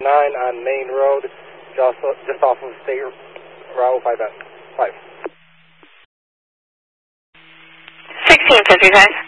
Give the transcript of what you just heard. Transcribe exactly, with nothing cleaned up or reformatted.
nine on Main Road, just, just off of State Route five. sixteen fifty-five.